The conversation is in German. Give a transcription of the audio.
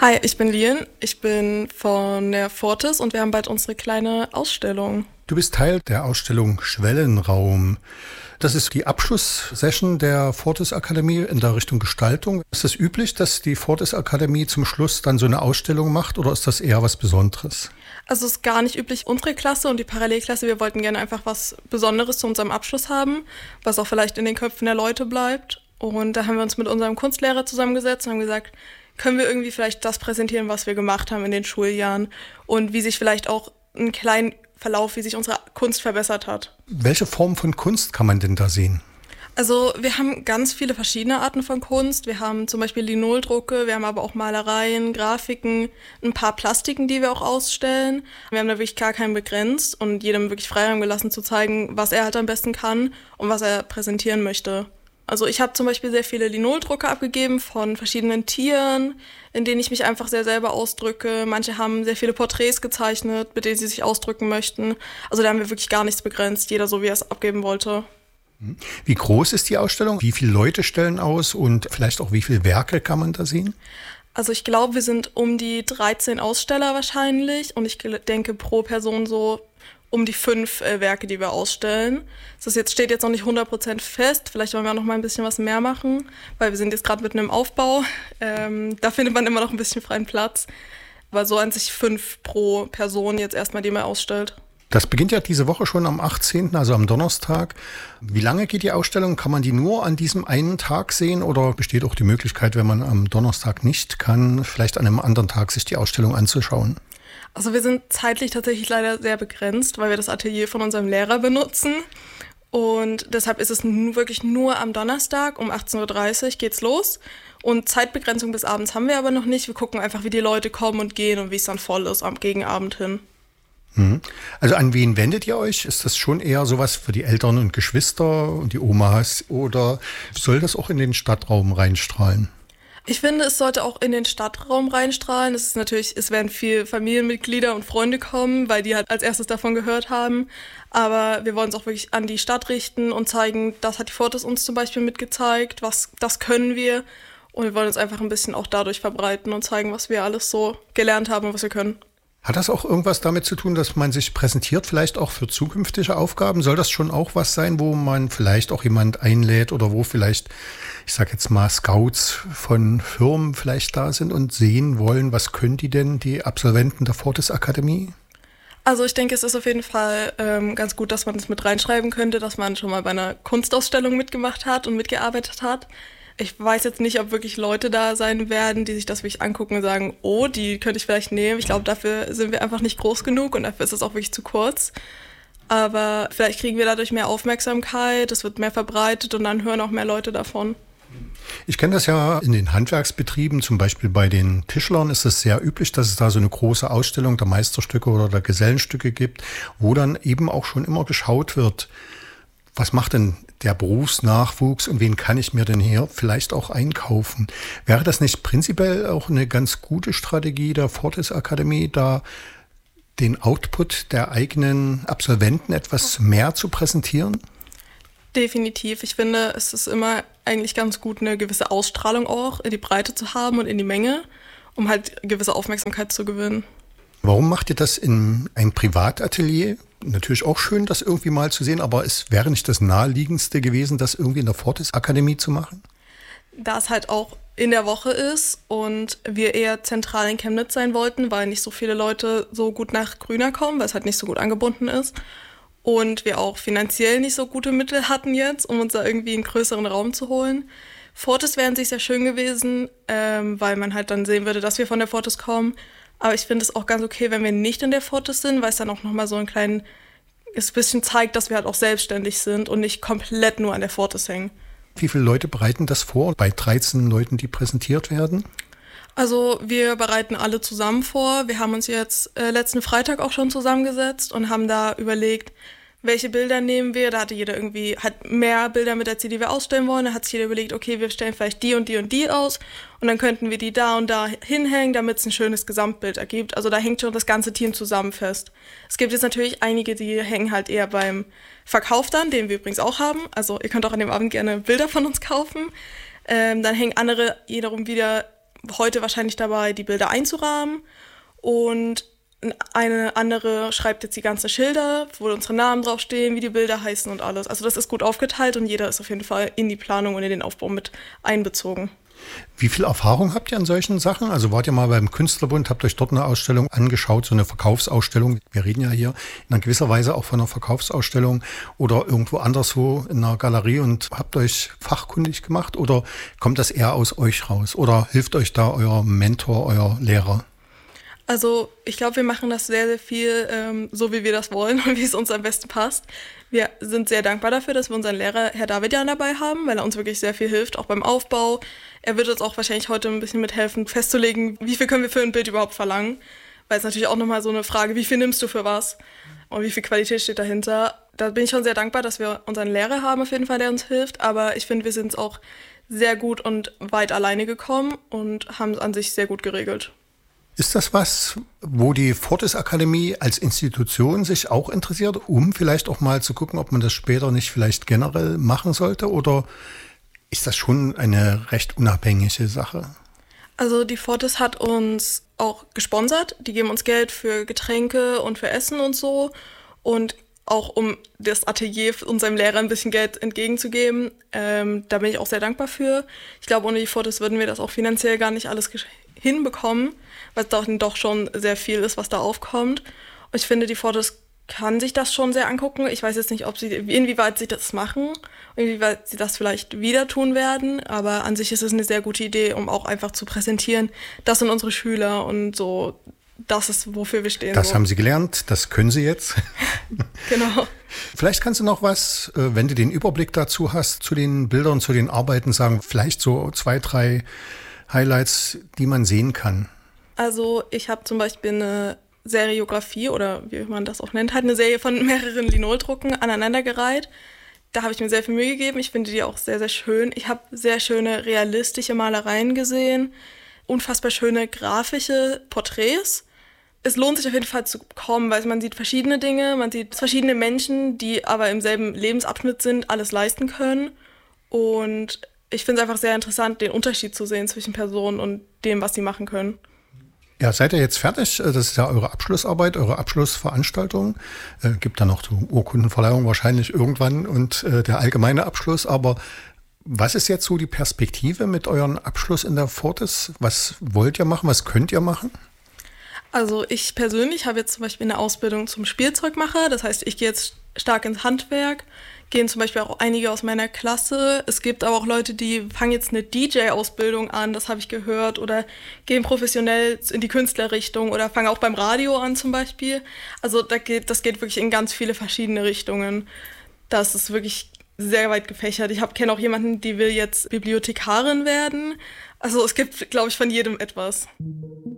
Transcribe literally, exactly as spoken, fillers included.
Hi, ich bin Lien, ich bin von der Fortis und wir haben bald unsere kleine Ausstellung. Du bist Teil der Ausstellung Schwellenraum. Das ist die Abschlusssession der Fortis Akademie in der Richtung Gestaltung. Ist es üblich, dass die Fortis Akademie zum Schluss dann so eine Ausstellung macht oder ist das eher was Besonderes? Also es ist gar nicht üblich, unsere Klasse und die Parallelklasse, wir wollten gerne einfach was Besonderes zu unserem Abschluss haben, was auch vielleicht in den Köpfen der Leute bleibt. Und da haben wir uns mit unserem Kunstlehrer zusammengesetzt und haben gesagt, können wir irgendwie vielleicht das präsentieren, was wir gemacht haben in den Schuljahren und wie sich vielleicht auch einen kleinen Verlauf, wie sich unsere Kunst verbessert hat. Welche Form von Kunst kann man denn da sehen? Also wir haben ganz viele verschiedene Arten von Kunst. Wir haben zum Beispiel Linoldrucke, wir haben aber auch Malereien, Grafiken, ein paar Plastiken, die wir auch ausstellen. Wir haben da wirklich gar keinen begrenzt und jedem wirklich Freiraum gelassen zu zeigen, was er halt am besten kann und was er präsentieren möchte. Also ich habe zum Beispiel sehr viele Linoldrucke abgegeben von verschiedenen Tieren, in denen ich mich einfach sehr selber ausdrücke. Manche haben sehr viele Porträts gezeichnet, mit denen sie sich ausdrücken möchten. Also da haben wir wirklich gar nichts begrenzt, jeder so, wie er es abgeben wollte. Wie groß ist die Ausstellung? Wie viele Leute stellen aus und vielleicht auch wie viele Werke kann man da sehen? Also ich glaube, wir sind um die dreizehn Aussteller wahrscheinlich und ich denke pro Person so um die fünf äh, Werke, die wir ausstellen. Das jetzt, steht jetzt noch nicht hundert Prozent fest, vielleicht wollen wir auch noch mal ein bisschen was mehr machen, weil wir sind jetzt gerade mitten im Aufbau. Ähm, da findet man immer noch ein bisschen freien Platz. Aber so an sich fünf pro Person jetzt erstmal, die man ausstellt. Das beginnt ja diese Woche schon am achtzehnten, also am Donnerstag. Wie lange geht die Ausstellung? Kann man die nur an diesem einen Tag sehen oder besteht auch die Möglichkeit, wenn man am Donnerstag nicht kann, vielleicht an einem anderen Tag sich die Ausstellung anzuschauen? Also wir sind zeitlich tatsächlich leider sehr begrenzt, weil wir das Atelier von unserem Lehrer benutzen. Und deshalb ist es nun wirklich nur am Donnerstag um achtzehn Uhr dreißig geht's los. Und Zeitbegrenzung bis abends haben wir aber noch nicht. Wir gucken einfach, wie die Leute kommen und gehen und wie es dann voll ist am Gegenabend hin. Also an wen wendet ihr euch? Ist das schon eher sowas für die Eltern und Geschwister und die Omas oder soll das auch in den Stadtraum reinstrahlen? Ich finde, es sollte auch in den Stadtraum reinstrahlen. Es ist natürlich, es werden viele Familienmitglieder und Freunde kommen, weil die halt als erstes davon gehört haben. Aber wir wollen es auch wirklich an die Stadt richten und zeigen, das hat die Fortis uns zum Beispiel mitgezeigt, was, das können wir. Und wir wollen uns einfach ein bisschen auch dadurch verbreiten und zeigen, was wir alles so gelernt haben und was wir können. Hat das auch irgendwas damit zu tun, dass man sich präsentiert, vielleicht auch für zukünftige Aufgaben? Soll das schon auch was sein, wo man vielleicht auch jemand einlädt oder wo vielleicht, ich sag jetzt mal, Scouts von Firmen vielleicht da sind und sehen wollen, was können die denn, die Absolventen der Fortis Akademie? Also ich denke, es ist auf jeden Fall ähm, ganz gut, dass man das mit reinschreiben könnte, dass man schon mal bei einer Kunstausstellung mitgemacht hat und mitgearbeitet hat. Ich weiß jetzt nicht, ob wirklich Leute da sein werden, die sich das wirklich angucken und sagen, oh, die könnte ich vielleicht nehmen. Ich glaube, dafür sind wir einfach nicht groß genug und dafür ist es auch wirklich zu kurz. Aber vielleicht kriegen wir dadurch mehr Aufmerksamkeit, es wird mehr verbreitet und dann hören auch mehr Leute davon. Ich kenne das ja in den Handwerksbetrieben, zum Beispiel bei den Tischlern ist es sehr üblich, dass es da so eine große Ausstellung der Meisterstücke oder der Gesellenstücke gibt, wo dann eben auch schon immer geschaut wird, was macht denn der Berufsnachwuchs und wen kann ich mir denn hier vielleicht auch einkaufen? Wäre das nicht prinzipiell auch eine ganz gute Strategie der Fortis Akademie, da den Output der eigenen Absolventen etwas mehr zu präsentieren? Definitiv. Ich finde, es ist immer eigentlich ganz gut, eine gewisse Ausstrahlung auch in die Breite zu haben und in die Menge, um halt gewisse Aufmerksamkeit zu gewinnen. Warum macht ihr das in einem Privatatelier? Natürlich auch schön, das irgendwie mal zu sehen, aber es wäre nicht das Naheliegendste gewesen, das irgendwie in der Fortis Akademie zu machen? Da es halt auch in der Woche ist und wir eher zentral in Chemnitz sein wollten, weil nicht so viele Leute so gut nach Grüner kommen, weil es halt nicht so gut angebunden ist. Und wir auch finanziell nicht so gute Mittel hatten jetzt, um uns da irgendwie einen größeren Raum zu holen. Fortis wären sich sehr schön gewesen, ähm, weil man halt dann sehen würde, dass wir von der Fortis kommen. Aber ich finde es auch ganz okay, wenn wir nicht in der Fortis sind, weil es dann auch nochmal so einen kleinen, es ein bisschen zeigt, dass wir halt auch selbstständig sind und nicht komplett nur an der Fortis hängen. Wie viele Leute bereiten das vor bei dreizehn Leuten, die präsentiert werden? Also wir bereiten alle zusammen vor. Wir haben uns jetzt äh, letzten Freitag auch schon zusammengesetzt und haben da überlegt, welche Bilder nehmen wir. Da hatte jeder irgendwie hat mehr Bilder mit als die, die wir ausstellen wollen. Da hat sich jeder überlegt, okay, wir stellen vielleicht die und die und die aus und dann könnten wir die da und da hinhängen, damit es ein schönes Gesamtbild ergibt. Also da hängt schon das ganze Team zusammen fest. Es gibt jetzt natürlich einige, die hängen halt eher beim Verkauf dann, den wir übrigens auch haben. Also ihr könnt auch an dem Abend gerne Bilder von uns kaufen. Ähm, dann hängen andere wiederum wieder heute wahrscheinlich dabei, die Bilder einzurahmen. Und eine andere schreibt jetzt die ganzen Schilder, wo unsere Namen draufstehen, wie die Bilder heißen und alles. Also das ist gut aufgeteilt und jeder ist auf jeden Fall in die Planung und in den Aufbau mit einbezogen. Wie viel Erfahrung habt ihr an solchen Sachen? Also wart ihr mal beim Künstlerbund, habt euch dort eine Ausstellung angeschaut, so eine Verkaufsausstellung. Wir reden ja hier in einer gewisser Weise auch von einer Verkaufsausstellung oder irgendwo anderswo in einer Galerie und habt euch fachkundig gemacht oder kommt das eher aus euch raus? Oder hilft euch da euer Mentor, euer Lehrer? Also ich glaube, wir machen das sehr, sehr viel ähm, so, wie wir das wollen und wie es uns am besten passt. Wir sind sehr dankbar dafür, dass wir unseren Lehrer, Herr Davidian, dabei haben, weil er uns wirklich sehr viel hilft, auch beim Aufbau. Er wird uns auch wahrscheinlich heute ein bisschen mithelfen, festzulegen, wie viel können wir für ein Bild überhaupt verlangen. Weil es natürlich auch nochmal so eine Frage, wie viel nimmst du für was und wie viel Qualität steht dahinter. Da bin ich schon sehr dankbar, dass wir unseren Lehrer haben auf jeden Fall, der uns hilft. Aber ich finde, wir sind auch sehr gut und weit alleine gekommen und haben es an sich sehr gut geregelt. Ist das was, wo die Fortis Akademie als Institution sich auch interessiert, um vielleicht auch mal zu gucken, ob man das später nicht vielleicht generell machen sollte? Oder ist das schon eine recht unabhängige Sache? Also die Fortis hat uns auch gesponsert. Die geben uns Geld für Getränke und für Essen und so. Und auch um das Atelier unserem Lehrer ein bisschen Geld entgegenzugeben. Ähm, da bin ich auch sehr dankbar für. Ich glaube, ohne die Fortis würden wir das auch finanziell gar nicht alles gesch- hinbekommen, weil es doch, doch schon sehr viel ist, was da aufkommt. Und ich finde, die Fortis kann sich das schon sehr angucken. Ich weiß jetzt nicht, ob sie, inwieweit sie das machen, inwieweit sie das vielleicht wieder tun werden, aber an sich ist es eine sehr gute Idee, um auch einfach zu präsentieren, das sind unsere Schüler und so, das ist, wofür wir stehen. Das so. haben sie gelernt, das können sie jetzt. Genau. Vielleicht kannst du noch was, wenn du den Überblick dazu hast, zu den Bildern, zu den Arbeiten sagen, vielleicht so zwei, drei Highlights, die man sehen kann. Also ich habe zum Beispiel eine Seriografie oder wie man das auch nennt, halt eine Serie von mehreren Linoldrucken aneinandergereiht. Da habe ich mir sehr viel Mühe gegeben. Ich finde die auch sehr, sehr schön. Ich habe sehr schöne realistische Malereien gesehen, unfassbar schöne grafische Porträts. Es lohnt sich auf jeden Fall zu kommen, weil man sieht verschiedene Dinge, man sieht verschiedene Menschen, die aber im selben Lebensabschnitt sind, alles leisten können. Und ich finde es einfach sehr interessant, den Unterschied zu sehen zwischen Personen und dem, was sie machen können. Ja, seid ihr jetzt fertig? Das ist ja eure Abschlussarbeit, eure Abschlussveranstaltung. Äh, gibt dann noch die Urkundenverleihung wahrscheinlich irgendwann und äh, der allgemeine Abschluss. Aber was ist jetzt so die Perspektive mit eurem Abschluss in der Fortis? Was wollt ihr machen? Was könnt ihr machen? Also ich persönlich habe jetzt zum Beispiel eine Ausbildung zum Spielzeugmacher. Das heißt, ich gehe jetzt stark ins Handwerk. Gehen zum Beispiel auch einige aus meiner Klasse. Es gibt aber auch Leute, die fangen jetzt eine D J-Ausbildung an, das habe ich gehört, oder gehen professionell in die Künstlerrichtung oder fangen auch beim Radio an zum Beispiel. Also da geht, das geht wirklich in ganz viele verschiedene Richtungen. Das ist wirklich sehr weit gefächert. Ich kenne auch jemanden, die will jetzt Bibliothekarin werden. Also es gibt, glaube ich, von jedem etwas.